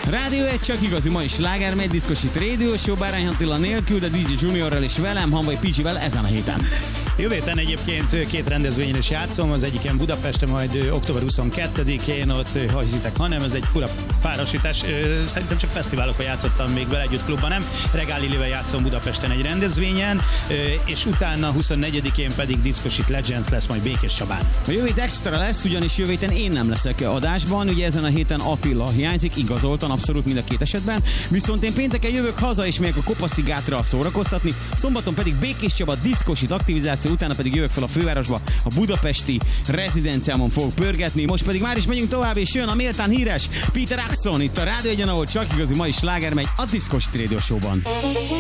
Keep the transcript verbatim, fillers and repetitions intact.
Rádió egy csak igazi mai sláger, megy diszkosít rádió show, Bárány Attila nélkül, de dé dzsé Juniorral és velem, Hanvai Picsivel ezen a héten. Jövő héten egyébként két rendezvényen is játszom, az egyiken Budapesten, majd október huszonkettedikén ott hajzitek, hanem ez egy fura párosítás. Szerintem csak fesztiválokon játszottam még vele együtt, klubban nem. Regál Illivel játszom Budapesten egy rendezvényen, és utána huszonnegyedikén pedig Diszkosit Legends lesz majd Békés Csabán. A jövő hét extra lesz, ugyanis jövő héten én nem leszek adásban, ugye ezen a héten Attila hiányzik, igazoltan abszolút mind a két esetben, viszont én pénteken jövök haza és megyek a Kopaszigátra szórakoztatni, szombaton pedig Békés Csaba Diszkosit aktivizáció, utána pedig jövök fel a fővárosba, a budapesti rezidenciámon fogok pörgetni, most pedig már is megyünk tovább, és jön a méltán híres Peter Axon itt a Rádió egyen, ahol csak igazi mai sláger megy a Diszkosit Radio Show-ban.